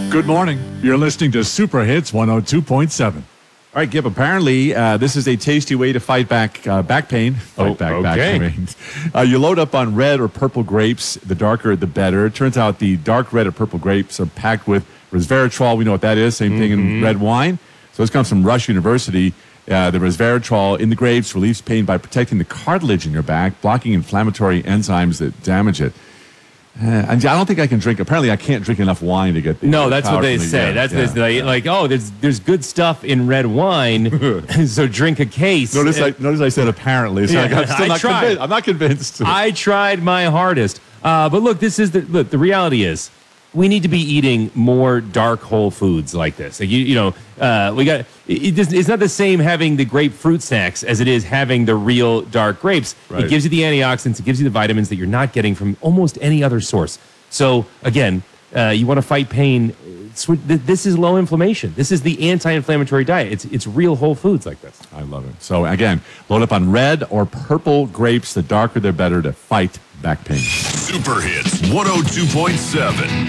Good morning. You're listening to Super Hits 102.7. All right, Gib, apparently this is a tasty way to fight back back pain. Back pain. You load up on red or purple grapes. The darker, the better. It turns out the dark red or purple grapes are packed with resveratrol. We know what that is. Same thing in red wine. So this comes from Rush University. The resveratrol in the grapes relieves pain by protecting the cartilage in your back, blocking inflammatory enzymes that damage it. I don't think I can drink. Apparently, I can't drink enough wine to get the No, that's what they say. There's good stuff in red wine, so drink a case. Notice I said apparently. So I'm still not convinced. I'm not convinced. I tried my hardest. But look, the reality is we need to be eating more dark whole foods like this. Like it's not the same having the grapefruit snacks as it is having the real dark grapes. Right. It gives you the antioxidants, it gives you the vitamins that you're not getting from almost any other source. So again, you want to fight pain. This is low inflammation. This is the anti-inflammatory diet. It's real whole foods like this. I love it. So again, load up on red or purple grapes. The darker, the better to fight back pain. Super Hits 102.7.